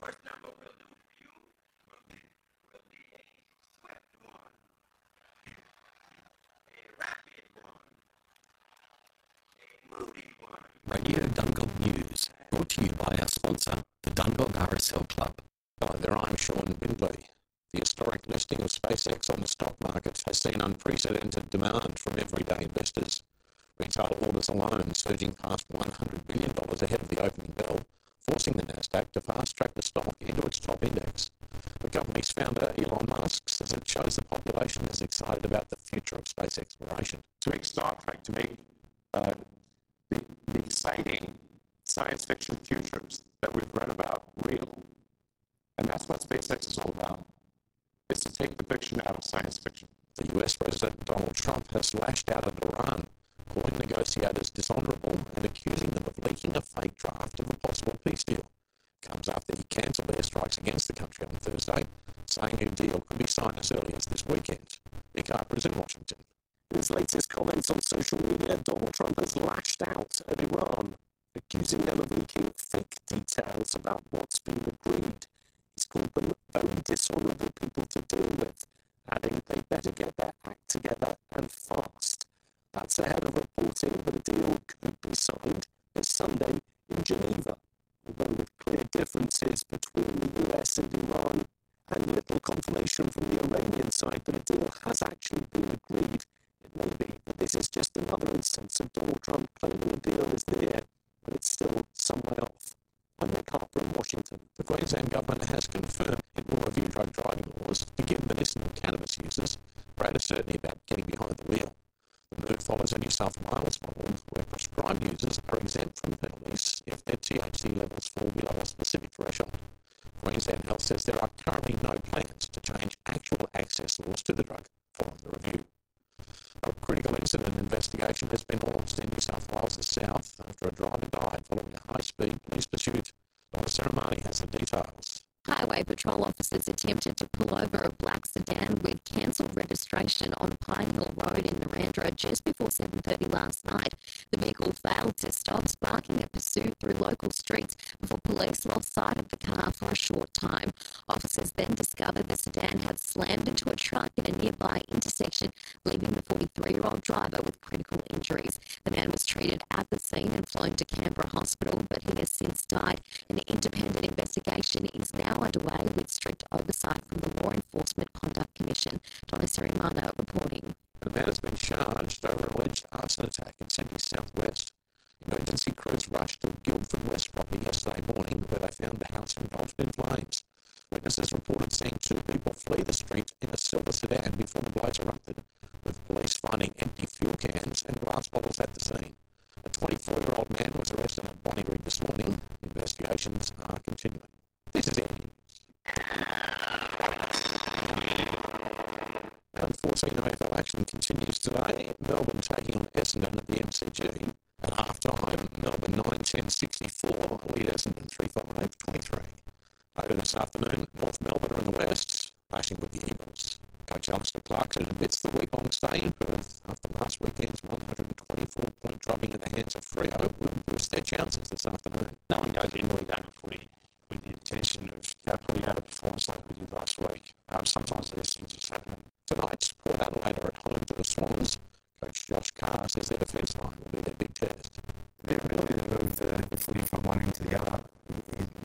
Radio Dungog News, brought to you by our sponsor, the Dungog RSL Club. Hi there, I'm Sean Bindley. The historic listing of SpaceX on the stock market has seen unprecedented demand from everyday investors. Retail orders alone surging past $100 billion ahead of the opening bell, forcing the Nasdaq to fast-track the stock into its top index. The company's founder, Elon Musk, says it shows the population is excited about the future of space exploration. To make Star Trek, to make the exciting science fiction futures that we've read about real. And that's what SpaceX is all about, is to take the fiction out of science fiction. The US President Donald Trump has lashed out at Iran, calling negotiators dishonourable and accusing them of leaking a fake draft of a possible peace deal. Comes after he cancelled airstrikes against the country on Thursday, saying a deal could be signed as early as this weekend. Nick Harper is in Washington. In his latest comments on social media, Donald Trump has lashed out at Iran, accusing them of leaking fake details about what's been agreed. He's called them very dishonourable people to deal with, adding they better get their act together and fast. That's ahead of reporting that a deal could be signed this Sunday in Geneva, although with clear differences between the US and Iran and little confirmation from the Iranian side that a deal has actually been agreed. It may be that this is just another instance of Donald Trump claiming a deal is near, but it's still some way off. I'm Nick Harper in Washington. The Queensland Government has confirmed it will review drug driving laws to give medicinal cannabis users greater certainty about getting behind the wheel. The move follows a New South Wales model where prescribed users are exempt from penalties if their THC levels fall below a specific threshold. Queensland Health says there are currently no plans to change actual access laws to the drug following the review. A critical incident investigation has been launched in New South Wales' south after a driver died following a high-speed police pursuit. Donna Ceremony has the details. Highway patrol officers attempted to pull over a black sedan with cancelled registration on Pine Hill Road in Narrandera just before 7:30 last night. The vehicle failed to stop, sparking a pursuit through local streets before police lost sight of the car for a short time. Officers then discovered the sedan had slammed into a truck at a nearby intersection, leaving the 43-year-old driver with critical injuries. The man was treated at the scene and flown to Canberra Hospital, but he has since died. An independent investigation is now underway with strict oversight from the Law Enforcement Conduct Commission. Donna Serimana reporting. A man has been charged over an alleged arson attack in Sydney's southwest. Emergency crews rushed to Guildford West property yesterday morning where they found the house engulfed in flames. Witnesses reported seeing two people flee the street in a silver sedan before the blaze erupted, with police finding empty fuel cans and glass bottles at the scene. A 24-year-old man was arrested at Bonnyrigg this morning. Investigations are continuing. This is Air News. Round 14 AFL action continues today. Melbourne taking on Essendon at the MCG. At half-time, Melbourne 9-10-64, lead Essendon 3-5-23. Later this afternoon, North Melbourne are in the west, clashing with the Eagles. Coach Alistair Clarkson admits the week-long stay in Perth after last weekend's 124-point drubbing at the hands of Freo will boost their chances this afternoon. No one goes into a game of footy with the intention of putting out a performance like we did last week. Sometimes there's